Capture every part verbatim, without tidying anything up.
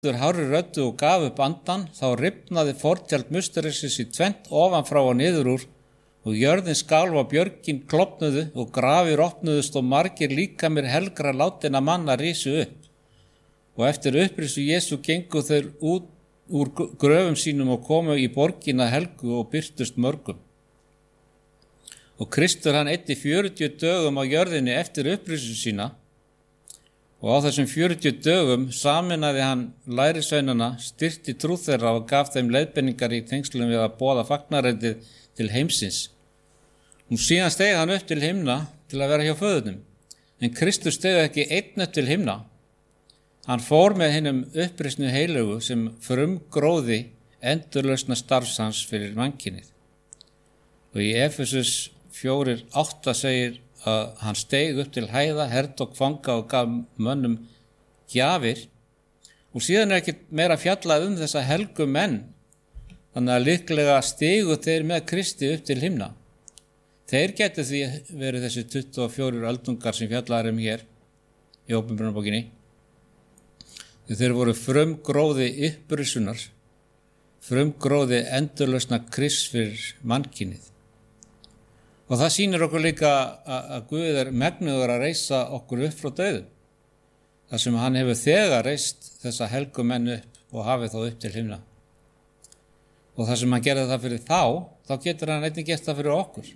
hárri röddu og gaf upp andan, þá rifnaði fortjald musterisins í tvennt ofanfrá og niður úr, og jörðin skalf og björgin klofnuðu og grafir opnuðust og margir líkamir helgra látinna manna risu upp. Og eftir upprisu Jesú gengu þeir út úr gröfum sínum og komu í borgina helgu og birtust mörgum. Og Kristur hann eyddi fjörutíu dögum á jörðinni eftir upprisu sína, og á þessum fjörutíu dögum sameinaði hann lærisveinana, styrkti trú þeirra og gaf þeim leiðbeiningar í tengslum við að boða fagnarættið til heimsins. Nú síðan steig hann upp til himna til að vera hjá föðurnum, en Kristur steig ekki einn upp til himna. Hann fór með hinum upprisnu heilögu sem frumgróði endurlausna starfs hans fyrir mannkynið. Og í Efesus fjórir átta segir að hann steig upp til hæða, hertók fanga og gaf mönnum gjafir, og síðan er ekki meira fjallað um þessa helgu menn, þannig að líklega stigu þeir með Kristi upp til himna. Þeir getur því verið þessi tuttugu og fjórir öldungar sem fjallaðar um hér í Åpenbarabókinni. Þeir voru frumgróði upprisunar, frumgróði endurlausna Krists fyrir mannkynið. Og það sýnir okkur líka að Guð er megnuður að reisa okkur upp frá dauðum, þar sem hann hefur þegar reist þessa helgu menn upp og hafið þá upp til himna. Og þar sem hann gerði það fyrir þá, þá getur hann einnig gert það fyrir okkur.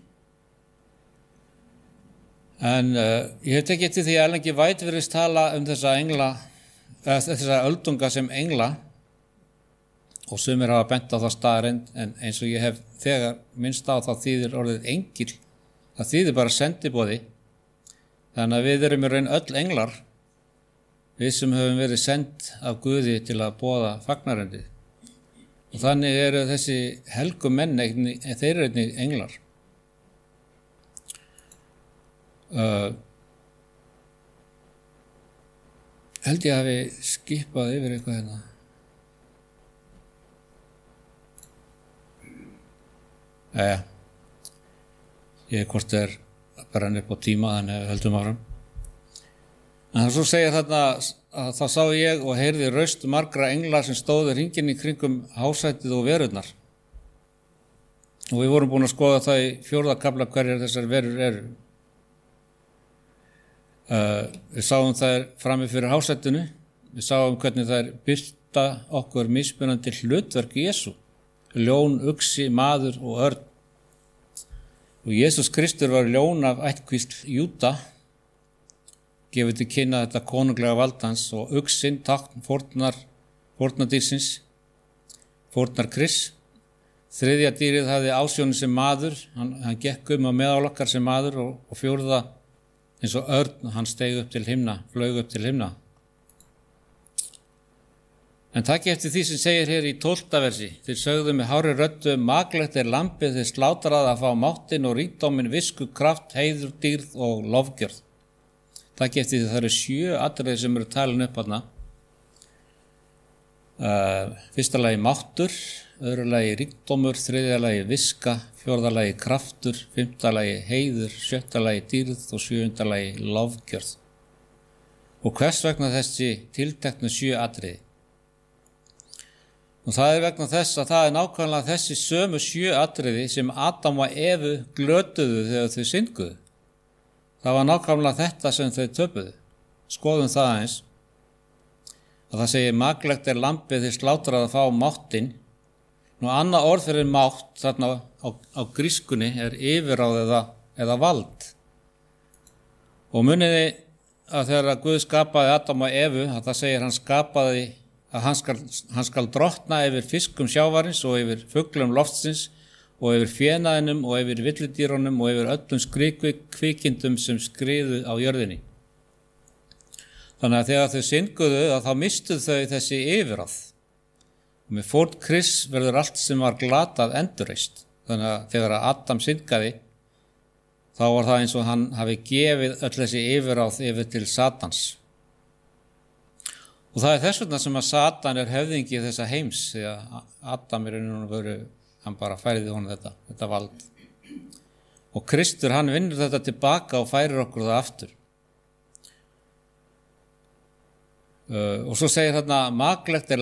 En uh, ég hef tekið til því að Erlengi White virðist tala um þessa engla, eða þessa öldunga sem engla, og sumir hafa bent á það staðreynd, en eins og ég hef þegar minnst á þá þýðir orðið engill, það þýðir bara sendiboði, þannig að við erum í raun öll englar, við sem höfum verið send af Guði til að boða fagnarættið. Og þannig eru þessi helgu menn, þeir eru einnig englar. Uh, held ég hafi skipað yfir eitthvað hérna. Jæja, ég er hvort er bara hann upp á tíma, þannig að við höldum áfram. En svo segir þarna að þá sá ég og heyrði raust margra engla sem stóðu hringinn í kringum hásætið og verurnar. Og við vorum búin að skoða það í fjórða kafla hverjar þessar verur eru. Uh, við sáum þær frammi fyrir hásætinu, við sáum hvernig þær birta okkur mismunandi hlutverk Jesú. Ljón, uxi, maður og örn. Og Jesús Kristur var ljón af ættkvísl Júda, gefið til kynna þetta konunglega vald hans, og uxinn tákn fórnar, fórnardýrsins, fórnar Krists. Þriðja dýrið hafði ásjónu sem maður, hann, hann gekk um á meðal okkar sem maður, og, og fjórða eins og örn, hann steig upp til himna, flaug upp til himna. En takk eftir því sem segir hér í tólfta versi, þeir sögðu með hárri röddu, maglegt er lambið þeir slátrað að fá máttinn og ríkdóminn, visku, kraft, heiður, dýrð og lofgjörð. Takk eftir því það eru sjö atriði sem eru talin upp þarna. Uh, fyrsta lagi máttur, öðru lagi ríkdómur, þriðja lagi viska, fjórða lagi kraftur, fimmta lagi heiður, sjötta lagi dýrð og sjöunda lagi lofgjörð. Og hvers vegna þessi tilteknu sjö atriði? Og það er vegna þess að það er nákvæmlega þessi sömu sjö atriði sem Adam og Evu glötuðu þegar þau synguðu. Það var nákvæmlega þetta sem þau töpuðu. Skoðum það eins. Og það segir maglegt er lambið þeir slátrað að fá máttinn. Nú annað orð fyrir mátt þarna á, á grískunni er yfirráð eða, eða vald. Og muniði að þegar Guð skapaði Adam og Evu, að það segir hann skapaði að hann skal, hann skal drottna yfir fiskum sjávarins og yfir fuglum loftsins og yfir fénaðinum og yfir villidýrunum og yfir öllum skriðkvikindum sem skriðu á jörðinni. Þannig að þegar þau synguðu að þá mistuð þau þessi yfirráð. Og með fórn Krists verður allt sem var glatað endurreist. Þannig að þegar Adam syngaði, þá var það eins og hann hafi gefið öll þessi yfirráð yfir til Satans. Og það er þess vegna sem að Satan er höfðingi þessa heims, því að Adam er einhvern veginn, hann bara færiði honum þetta, þetta vald. Og Kristur, hann vinnur þetta tilbaka og færir okkur það aftur. Uh, og svo segir þarna, maglegt er